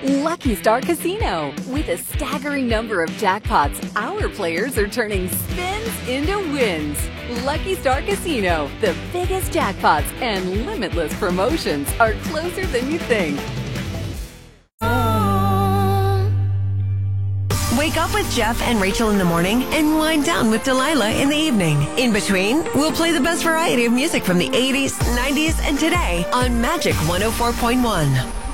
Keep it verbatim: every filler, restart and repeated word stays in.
Lucky Star Casino. With a staggering number of jackpots, our players are turning spins into wins. Lucky Star Casino, the biggest jackpots and limitless promotions are closer than you think. Wake up with Jeff and Rachel in the morning and wind down with Delilah in the evening. In between, we'll play the best variety of music from the eighties, nineties, and today on Magic one oh four point one.